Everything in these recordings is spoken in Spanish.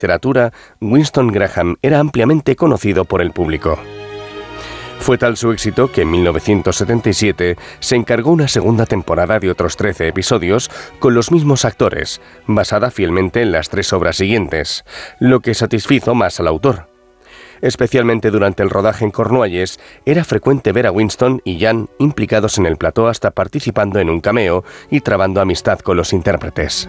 literatura, Winston Graham era ampliamente conocido por el público. Fue tal su éxito que en 1977 se encargó una segunda temporada de otros 13 episodios con los mismos actores, basada fielmente en las 3 obras siguientes, lo que satisfizo más al autor. Especialmente durante el rodaje en Cornualles, era frecuente ver a Winston y Jan implicados en el plató hasta participando en un cameo y trabando amistad con los intérpretes.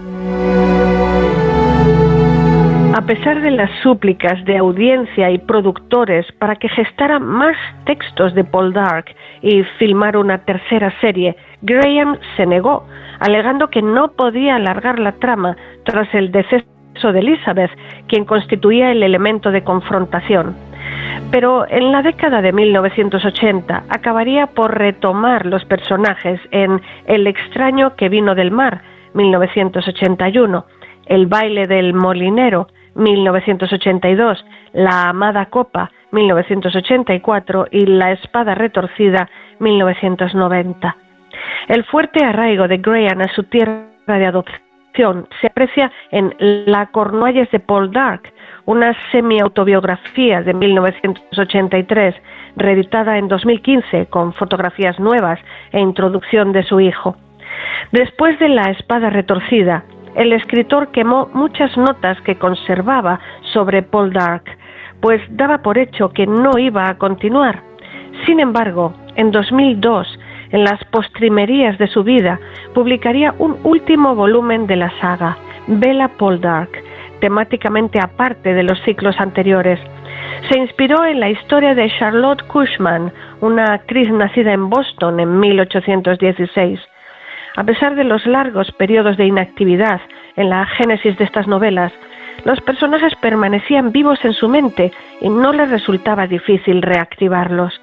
A pesar de las súplicas de audiencia y productores para que gestara más textos de Poldark y filmar una tercera serie, Graham se negó, alegando que no podía alargar la trama tras el deceso de Elizabeth, quien constituía el elemento de confrontación. Pero en la década de 1980 acabaría por retomar los personajes en El extraño que vino del mar, 1981, El baile del molinero, 1982, La amada copa, 1984 y La espada retorcida, 1990. El fuerte arraigo de Graham a su tierra de adopción se aprecia en La Cornualles de Poldark, una semi-autobiografía de 1983, reeditada en 2015 con fotografías nuevas e introducción de su hijo. Después de La espada retorcida, el escritor quemó muchas notas que conservaba sobre Poldark, pues daba por hecho que no iba a continuar. Sin embargo, en 2002, en las postrimerías de su vida, publicaría un último volumen de la saga, Bella Poldark, temáticamente aparte de los ciclos anteriores. Se inspiró en la historia de Charlotte Cushman, una actriz nacida en Boston en 1816. A pesar de los largos periodos de inactividad en la génesis de estas novelas, los personajes permanecían vivos en su mente y no les resultaba difícil reactivarlos.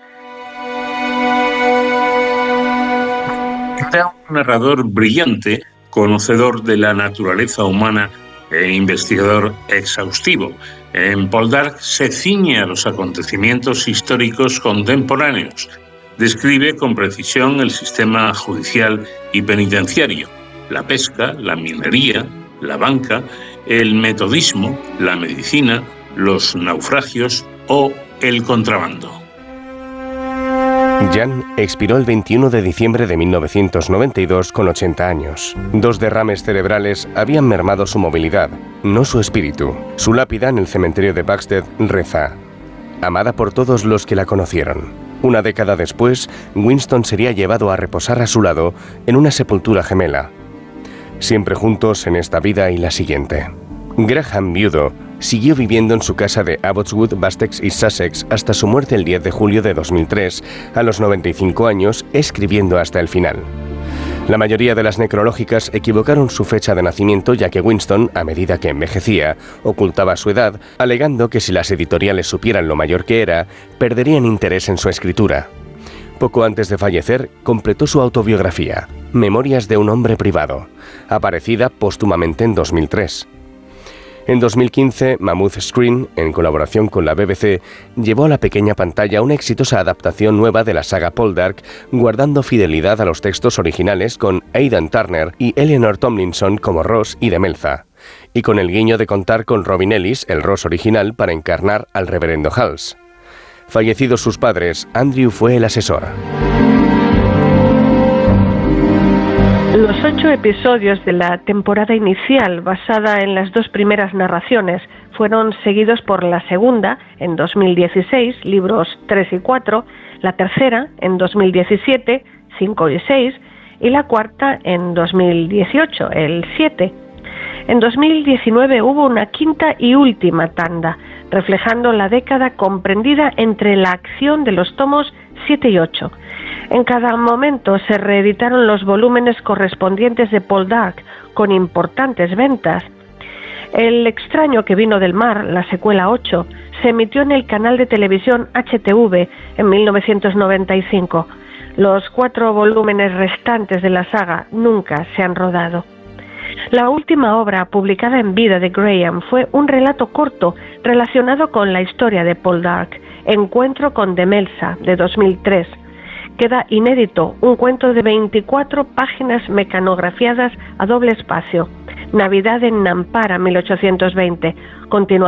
Era un narrador brillante, conocedor de la naturaleza humana e investigador exhaustivo. En Poldark se ciñe a los acontecimientos históricos contemporáneos. Describe con precisión el sistema judicial y penitenciario, la pesca, la minería, la banca, el metodismo, la medicina, los naufragios o el contrabando. Jan expiró el 21 de diciembre de 1992 con 80 años. 2 derrames cerebrales habían mermado su movilidad, no su espíritu. Su lápida en el cementerio de Buxted reza: amada por todos los que la conocieron. Una década después, Winston sería llevado a reposar a su lado en una sepultura gemela. Siempre juntos en esta vida y la siguiente. Graham, viudo, siguió viviendo en su casa de Abbotswood, Bussex y Sussex hasta su muerte el 10 de julio de 2003, a los 95 años, escribiendo hasta el final. La mayoría de las necrológicas equivocaron su fecha de nacimiento, ya que Winston, a medida que envejecía, ocultaba su edad, alegando que si las editoriales supieran lo mayor que era, perderían interés en su escritura. Poco antes de fallecer, completó su autobiografía, Memorias de un hombre privado, aparecida póstumamente en 2003. En 2015, Mammoth Screen, en colaboración con la BBC, llevó a la pequeña pantalla una exitosa adaptación nueva de la saga Poldark, guardando fidelidad a los textos originales con Aidan Turner y Eleanor Tomlinson como Ross y Demelza, y con el guiño de contar con Robin Ellis, el Ross original, para encarnar al reverendo Hals. Fallecidos sus padres, Andrew fue el asesor. Los 8 episodios de la temporada inicial, basada en las 2 primeras narraciones, fueron seguidos por la segunda, en 2016, libros 3 y 4, la tercera, en 2017, 5 y 6, y la cuarta, en 2018, el 7. En 2019 hubo una quinta y última tanda, reflejando la década comprendida entre la acción de los tomos 7 y 8. En cada momento se reeditaron los volúmenes correspondientes de Poldark, con importantes ventas. El extraño que vino del mar, la secuela 8, se emitió en el canal de televisión HTV en 1995. Los 4 volúmenes restantes de la saga nunca se han rodado. La última obra publicada en vida de Graham fue un relato corto relacionado con la historia de Poldark, Encuentro con Demelza, de 2003. Queda inédito un cuento de 24 páginas mecanografiadas a doble espacio, Navidad en Nampara, 1820.